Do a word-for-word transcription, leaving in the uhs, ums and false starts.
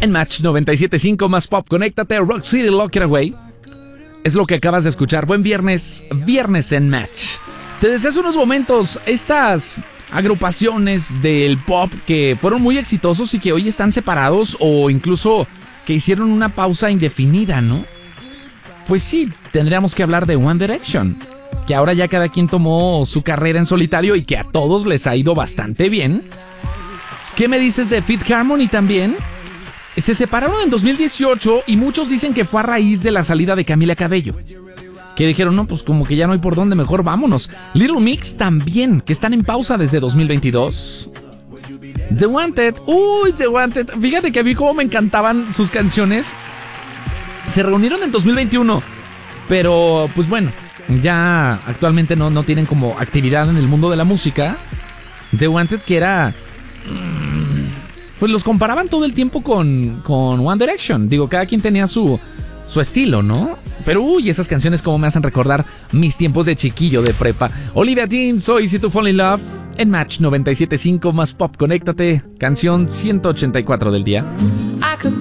En Match noventa y siete punto cinco más pop, conéctate, Rock City Lock It Away. Es lo que acabas de escuchar. Buen viernes, viernes en Match. Te decía hace unos momentos, estas agrupaciones del pop que fueron muy exitosos y que hoy están separados o incluso que hicieron una pausa indefinida, ¿no? Pues sí, tendríamos que hablar de One Direction, que ahora ya cada quien tomó su carrera en solitario y que a todos les ha ido bastante bien. ¿Qué me dices de Fifth Harmony también? Se separaron en dos mil dieciocho y muchos dicen que fue a raíz de la salida de Camila Cabello, que dijeron, no, pues como que ya no hay por dónde, mejor vámonos. Little Mix también, que están en pausa desde dos mil veintidós. The Wanted, uy, The Wanted, fíjate que a mí como me encantaban sus canciones. Se reunieron en dos mil veintiuno, pero pues bueno, ya actualmente no, no tienen como actividad en el mundo de la música. The Wanted, que era... pues los comparaban todo el tiempo con, con One Direction. Digo, cada quien tenía su, su estilo, ¿no? Pero uy, esas canciones como me hacen recordar mis tiempos de chiquillo de prepa. Olivia Dean, soy Si To Fall In Love. En Match noventa y siete punto cinco más pop, conéctate. Canción ciento ochenta y cuatro del día. I could